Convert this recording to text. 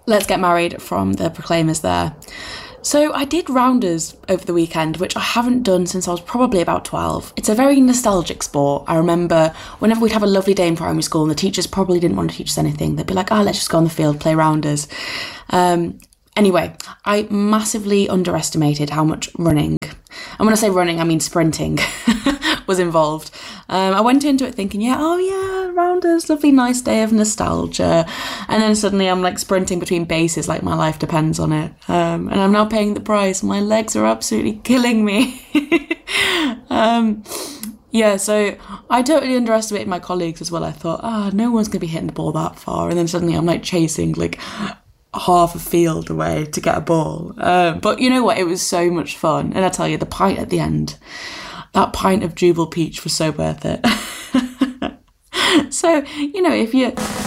Let's Get Married from the Proclaimers there. So I did rounders over the weekend, which I haven't done since I was probably about 12. It's a very nostalgic sport. I remember whenever we'd have a lovely day in primary school and the teachers probably didn't want to teach us anything, they'd be like, let's just go on the field, play rounders. Anyway, I massively underestimated how much running, and when I say running, I mean sprinting, was involved. I went into it thinking, rounders, lovely nice day of nostalgia, and then suddenly I'm like sprinting between bases like my life depends on it, and I'm now paying the price. My legs are absolutely killing me. So I totally underestimated my colleagues as well. I thought, no one's going to be hitting the ball that far, and then suddenly I'm like chasing like half a field away to get a ball. But you know what? It was so much fun. And I tell you, the pint at the end, that pint of Jubal Peach was so worth it. So, if